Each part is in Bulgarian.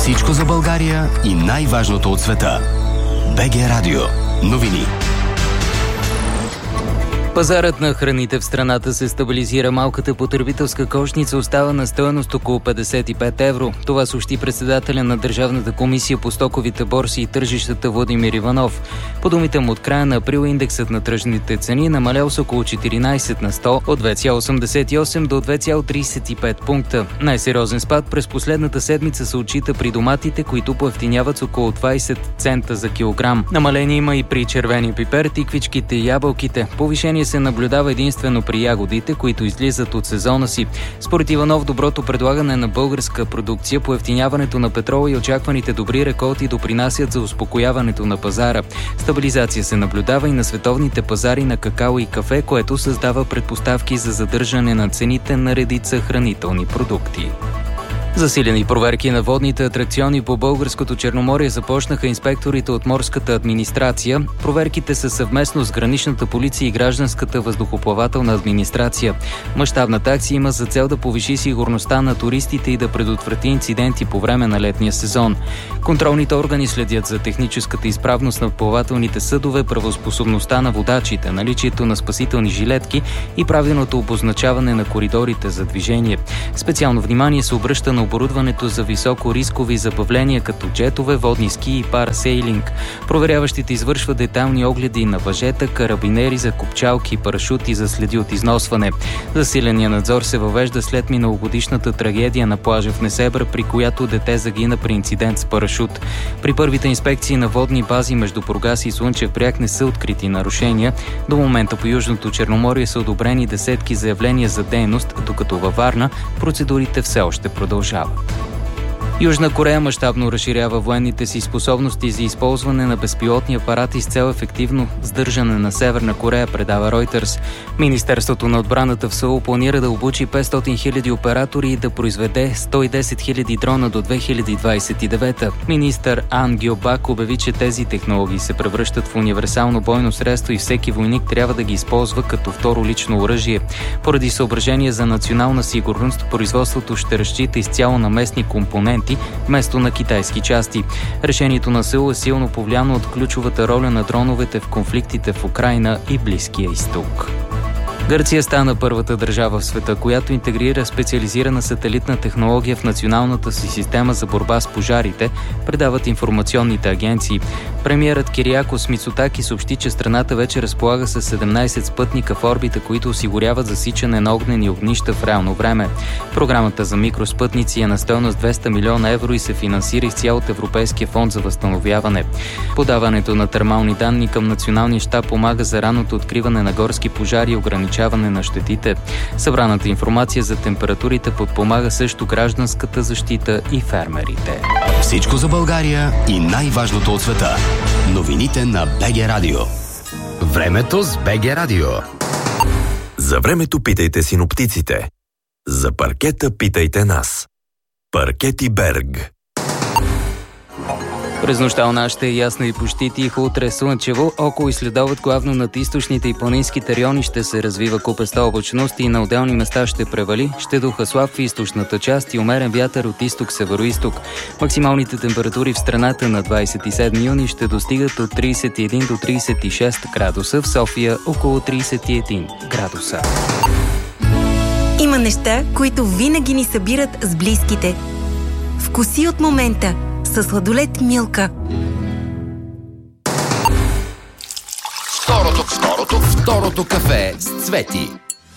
Всичко за България и най-важното от света. БГ Радио. Новини. Пазарът на храните в страната се стабилизира. Малката потребителска кошница остава на стойност около 55 евро. Това съобщи председателя на Държавната комисия по стоковите борси и тържищата Владимир Иванов. По думите му, от края на април индексът на тръжните цени намалял с около 14 на 100 от 2,88 до 2,35 пункта. Най-сериозен спад през последната седмица се отчита при доматите, които поевтиняват с около 20 цента за килограм. Намаление има и при червения пипер, тиквичките и ябълките. Повишение се наблюдава единствено при ягодите, които излизат от сезона си. Според Иванов, доброто предлагане на българска продукция, поевтиняването на петрола и очакваните добри реколти допринасят за успокояването на пазара. Стабилизация се наблюдава и на световните пазари на какао и кафе, което създава предпоставки за задържане на цените на редица хранителни продукти. Засилени проверки на водните атракциони по българското Черноморие започнаха инспекторите от морската администрация. Проверките са съвместно с граничната полиция и гражданската въздухоплавателна администрация. Мащабната акция има за цел да повиши сигурността на туристите и да предотврати инциденти по време на летния сезон. Контролните органи следят за техническата изправност на плавателните съдове, правоспособността на водачите, наличието на спасителни жилетки и правилното обозначаване на коридорите за движение. Специално внимание се обръща на оборудването за високо рискови забавления като джетове, водни ски и парасейлинг. Проверяващите извършват детайлни огледи на въжета, карабинери за копчалки, парашути за следи от износване. Засиления надзор се въвежда след миналогодишната трагедия на плажа в Несебър, при която дете загина при инцидент с парашут. При първите инспекции на водни бази между Бургас и Слънчев бряг не са открити нарушения. До момента по Южното Черноморие са одобрени десетки заявления за дейност, докато във Варна процедурите все още продължават. Южна Корея мащабно разширява военните си способности за използване на безпилотни апарати с цел ефективно сдържане на Северна Корея, предава Reuters. Министерството на отбраната в Сеул планира да обучи 500 000 оператори и да произведе 110 000 дрона до 2029. Министър Ан Гьобак обяви, че тези технологии се превръщат в универсално бойно средство и всеки войник трябва да ги използва като второ лично оръжие. Поради съображения за национална сигурност, производството ще разчита изцяло на местни компоненти вместо на китайски части. Решението на Сеул е силно повлияно от ключовата роля на дроновете в конфликтите в Украйна и Близкия изток. Гърция стана първата държава в света, която интегрира специализирана сателитна технология в националната си система за борба с пожарите, предават информационните агенции. Премиерът Кириакос Мицотаки съобщи, че страната вече разполага с 17 спътника в орбита, които осигуряват засичане на огнени огнища в реално време. Програмата за микроспътници е на стойност 200 милиона евро и се финансира изцяло от Европейския фонд за възстановяване. Подаването на термални данни към националния щаб помага за ранното откриване на горски пожари и ограничаване на щетите. Събраната информация за температурите подпомага също гражданската защита и фермерите. Всичко за България и най-важното от света. Новините на БГ Радио. Времето с БГ Радио. За времето питайте синоптиците. За паркета питайте нас. Паркети Берг. През нощта у нас ще е ясно и почти тихо, утре слънчево, около и следобед главно над източните и планинските райони ще се развива купеста облачност и на отделни места ще превали, ще духа слаб в източната част и умерен вятър от изток-североизток. Максималните температури в страната на 27 юни ще достигат от 31 до 36 градуса, в София около 31 градуса. Има неща, които винаги ни събират с близките. Вкуси от момента със сладолед Милка. Второто кафе с Цвети.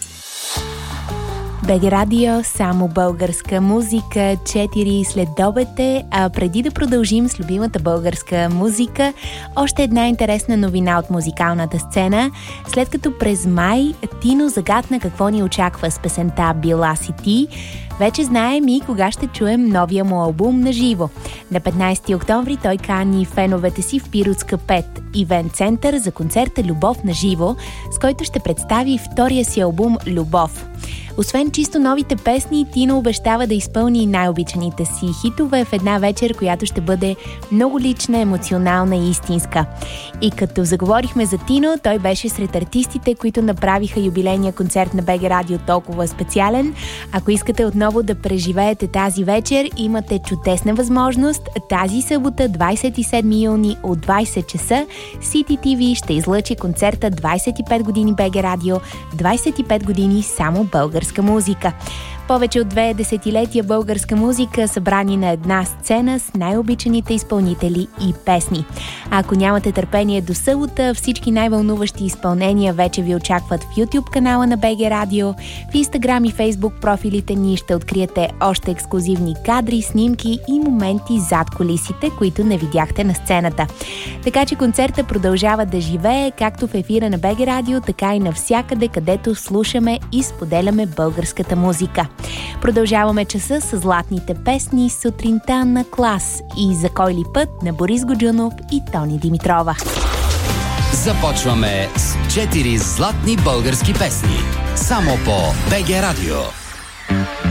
БГ Радио, само българска музика, 4 следобед, а преди да продължим с любимата българска музика, още една интересна новина от музикалната сцена. След като през май Тино загадна какво ни очаква с песента "Била си ти", вече знаем и кога ще чуем новия му албум на живо. На 15 октомври той кани феновете си в Пиротска 5 ивент център за концерта "Любов на живо", с който ще представи втория си албум "Любов". Освен чисто новите песни, Тино обещава да изпълни най-обичаните си хитове в една вечер, която ще бъде много лична, емоционална и истинска. И като заговорихме за Тино, той беше сред артистите, които направиха юбилейния концерт на БГ Радио толкова специален. Ако искате отново отново да преживеете тази вечер, имате чудесна възможност. Тази събота, 27 юни от 20 часа, City TV ще излъчи концерта 25 години БГ Радио, 25 години само българска музика. Повече от 2 десетилетия българска музика, събрани на една сцена с най-обичаните изпълнители и песни. Ако нямате търпение до събота, всички най-вълнуващи изпълнения вече ви очакват в YouTube канала на БГ Радио. В Instagram и Facebook профилите ни ще откриете още ексклузивни кадри, снимки и моменти зад кулисите, които не видяхте на сцената. Така че концерта продължава да живее както в ефира на БГ Радио, така и навсякъде, където слушаме и споделяме българската музика. Продължаваме часа с златните песни "Сутринта на клас" и "За кой ли път" на Борис Годжунов и Тони Димитрова. Започваме с 4 златни български песни. Само по БГ Радио.